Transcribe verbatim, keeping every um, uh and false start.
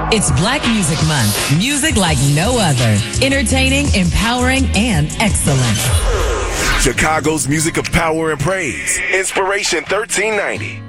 It's Black Music Month. Music like no other. Entertaining, empowering, and excellent. Chicago's music of power and praise. Inspiration thirteen ninety.